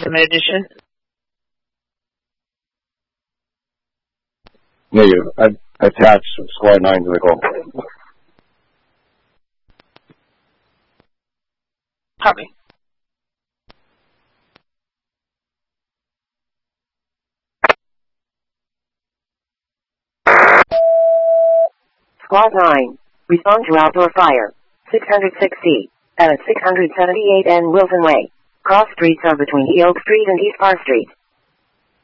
Ultimate Edition. Negative. Attach squad 9 to the call. Copy. Squad 9. Respond to outdoor fire. 606C. At 678 N. Wilson Way. Cross streets are between E Oak Street and East Park Street.